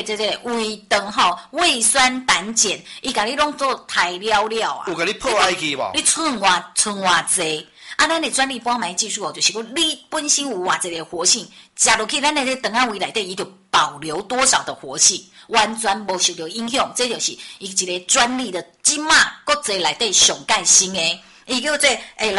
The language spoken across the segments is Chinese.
这个胃肠吼胃酸胆碱，伊甲你拢做太了了啊！ 有甲你破坏去无？ 你剩偌济。啊，咱的专利包埋技术哦，就是讲你本身有偌济个活性，食落去咱的这肠仔胃内底，伊就保留多少的活性，完全无受到影响。这就是伊一个专利的今嘛国际内底上盖新的。伊叫做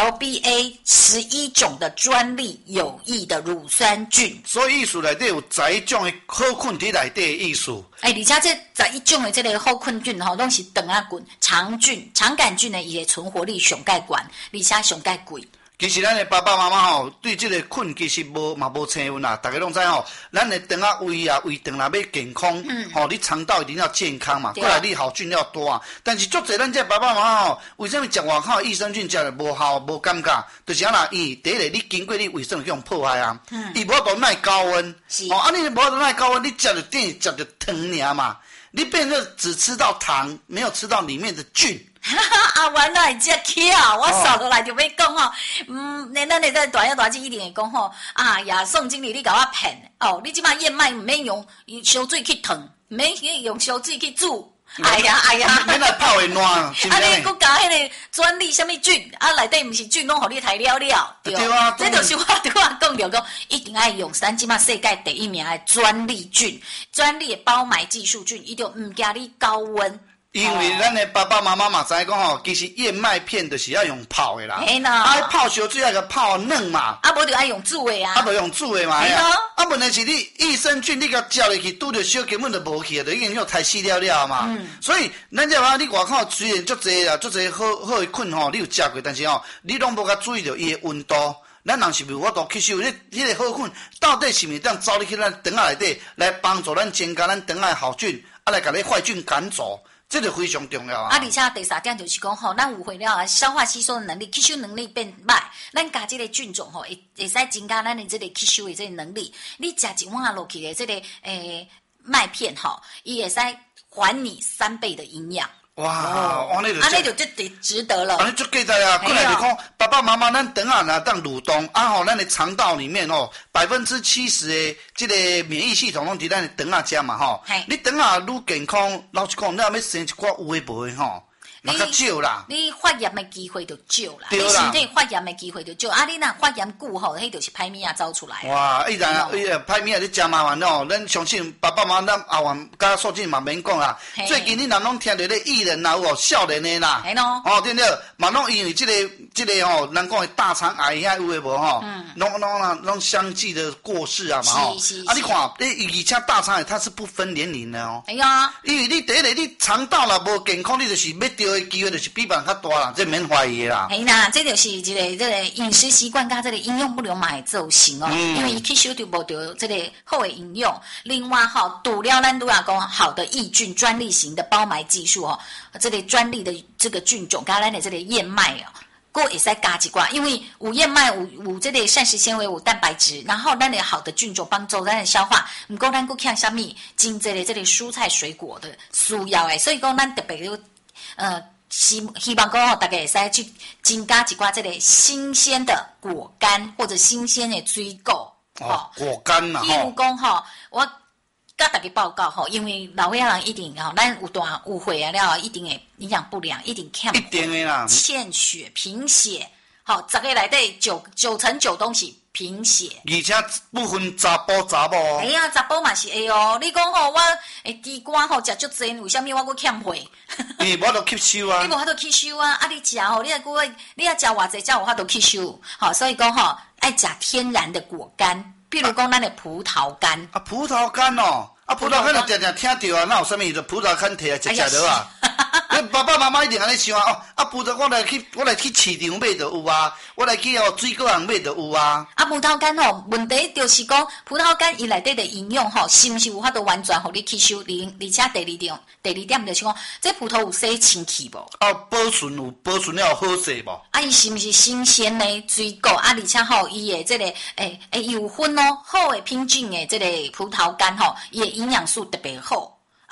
LBA 11种的专利有益的乳酸菌， 所以意思内底有11种的好菌伫内底的意思。 而且这11种的这个好菌菌吼，拢是肠仔菌、肠菌、肠杆菌呢，伊的存活率上盖悬，而且上盖贵。 其实咱的爸爸妈妈吼，对这个菌其实无青云啦。大家拢知吼，咱的肠仔胃啊、胃肠若要健康，吼，你肠道一定要健康嘛，过来你好菌要多啊。但是足侪咱这爸爸妈妈吼，为什么食外口益生菌食了无效、无感觉？就是啊啦，伊第一个你经过你胃酸去破坏啊，伊无法度耐高温，哦，啊你无法度耐高温，你食着等于食着糖尔嘛，你变成只吃到糖，没有吃到里面的菌。 阿元哪会遮巧？我扫落来就要讲吼，咱的大爷大姐一定会讲吼，啊呀，宋经理你甲我骗哦，你即马燕麦毋免用烧水去烫，毋免用烧水去煮。哎呀， 免来泡会烂，是毋是？ 啊，你佮加迄个专利什么菌，啊，内底毋是菌，拢互你太了了，对啊。 这就是我对我讲着讲，一定要用咱即马世界第一名的专利菌，专利的包埋技术菌，伊就毋惊你高温。 因为咱的爸爸妈妈嘛知讲吼，其实燕麦片就是要用泡的啦，啊泡烧水要个泡嫩嘛， 啊无就爱用煮的啊， 啊无用煮的嘛，啊问题是你益生菌你甲照入去拄着烧根本就无去，就已经用太死了了嘛，所以咱这话你外口虽然足济啦，足济好的菌吼，你有食过，但是吼你拢无甲注意着伊的温度，咱人是无法度吸收迄个好菌，到底是毋是当走入去咱肠仔内底来帮助咱增加咱肠仔的好菌，啊来甲你坏菌赶走。这就非常重要啊！ 而且第三点就是讲吼，咱有会了消化吸收的能力、吸收能力变歹，咱加这个菌种吼，会使增加咱的这个吸收的这个能力。你食一碗落去的这个麦片吼，伊会使还你3倍的营养。 哇，安尼就值得了。 安尼足价值啊！过来就讲，爸爸妈妈，咱肠仔若当蠕动，啊吼，咱的肠道里面吼，70%的这个免疫系统拢伫咱的肠仔遮嘛吼。你肠仔愈健康，老实讲，你若要生一寡有诶无诶吼。嘛较少啦， 你发炎的机会就少啦， 你身体发炎的机会就少。啊，你若发炎久吼，迄就是歹物仔走出来。 哇，依然歹物仔你真麻烦哦。咱相信爸爸妈妈，咱后援甲素静嘛免讲啦。最近你若拢听到咧艺人啦，有哦，少年的啦，哦对不对？嘛拢因为这个吼，咱讲的大肠癌遐有诶无吼，拢相继的过世啊嘛吼。啊，你看，而且大肠癌它是不分年龄的哦。 哎呀， 因为你第一个你肠道若无健康，你就是要得。机会就是比别人较大啦，这免怀疑啦。 嘿啦，这就是一个这个饮食习惯加这个营养不良嘛会造成哦。因为伊吸收就无到这个好的营养。另外哈，除了咱都要讲好的抑菌专利型的包埋技术哦，这个专利的这个菌种，加咱的这个燕麦哦。佫会使加一寡，因为有燕麦有这个膳食纤维，有蛋白质，然后咱的好的菌种帮助咱的消化。毋过咱佫欠啥物，真济的这个蔬菜水果的需要诶，所以讲咱特别希望讲吼，大家会使去增加一寡这个新鲜的果干或者新鲜的水果。 果干嘛？ 譬如讲吼，我甲大家报告吼，因为老岁仔人一定吼，咱有血啊了，一定会营养不良，一定欠一定的啦， 欠血贫血。好，10个内底9成9都是贫血， 而且不分查甫查某。 哎呀，查甫嘛是会哦。你讲吼，我猪肝吼食足济，为虾米我佫欠血？ 因为无法度吸收啊。 你无法度吸收啊！啊，你食吼，你若食偌济，才有法度吸收。好，所以讲吼，爱食天然的果干，比如讲咱的葡萄干。 啊，葡萄干哦，啊，葡萄干就常常听到啊，那有啥物就葡萄干摕来食着啊。爸爸妈妈一定安尼想哦，啊，葡萄我来去市场买就有啊，我来去水果行买就有啊。 啊，葡萄干吼，问题就是讲葡萄干伊内底的营养吼，是毋是有法度完全互你吸收？而且第二点就是讲，这葡萄有洗清气无？ 啊，保存了有好势无？ 啊，伊是毋是新鲜的水果？啊，而且吼，伊的这个有分哦，好的品种的这个葡萄干吼，伊的营养素特别好。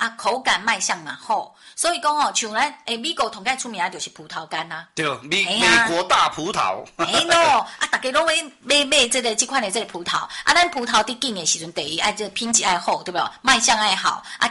啊，口感卖相嘛好，所以讲哦，像咱美国同介出名的就是葡萄干呐。 对，美国大葡萄。 喏，啊，大家拢会买这款的这个葡萄，啊，咱葡萄伫紧的时阵，第一爱这品质爱好，对不对？卖相爱好，啊。